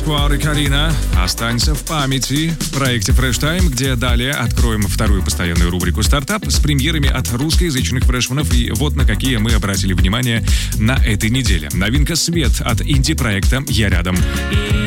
Pasquale и Карина «Останься в памяти» в проекте Fresh Time, где далее откроем вторую постоянную рубрику «Стартап» с премьерами от русскоязычных фрешманов. И вот на какие мы обратили внимание на этой неделе. Новинка «Свет» от инди-проекта «Я рядом».